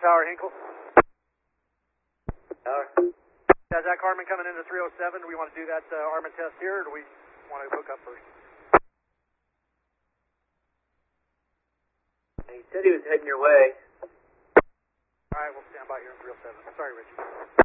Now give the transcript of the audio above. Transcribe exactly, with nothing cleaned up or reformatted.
Tower, Hinkle. Tower. Yeah, Zach Harmon coming into three oh seven. Do we want to do that uh, armament test here, or do we want to hook up first? He said he was heading your way. All right, we'll stand by here in three oh seven. Sorry, Richie.